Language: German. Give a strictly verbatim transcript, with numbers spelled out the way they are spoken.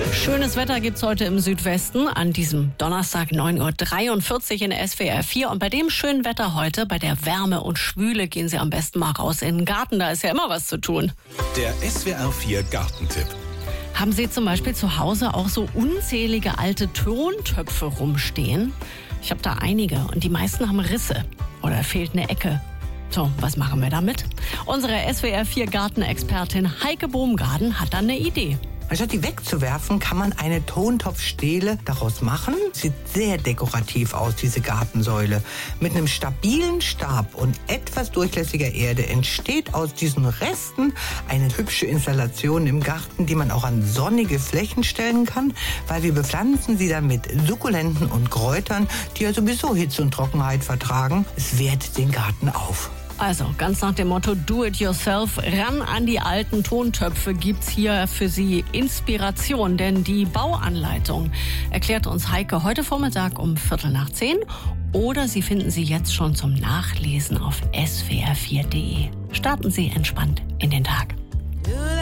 Schönes Wetter gibt's heute im Südwesten an diesem Donnerstag neun Uhr dreiundvierzig in S W R vier. Und bei dem schönen Wetter heute, bei der Wärme und Schwüle, gehen Sie am besten mal raus in den Garten. Da ist ja immer was zu tun. Der S W R vier Gartentipp. Haben Sie zum Beispiel zu Hause auch so unzählige alte Tontöpfe rumstehen? Ich habe da einige und die meisten haben Risse oder fehlt eine Ecke. So, was machen wir damit? Unsere S W R vier Gartenexpertin Heike Bohmgarden hat dann eine Idee. Anstatt die wegzuwerfen, kann man eine Tontopfstele daraus machen. Sieht sehr dekorativ aus, diese Gartensäule. Mit einem stabilen Stab und etwas durchlässiger Erde entsteht aus diesen Resten eine hübsche Installation im Garten, die man auch an sonnige Flächen stellen kann, weil wir bepflanzen sie dann mit Sukkulenten und Kräutern, die ja sowieso Hitze und Trockenheit vertragen. Es wertet den Garten auf. Also, ganz nach dem Motto Do it yourself, ran an die alten Tontöpfe gibt's hier für Sie Inspiration. Denn die Bauanleitung erklärt uns Heike heute Vormittag um Viertel nach zehn. Oder Sie finden sie jetzt schon zum Nachlesen auf S W R vier punkt de. Starten Sie entspannt in den Tag.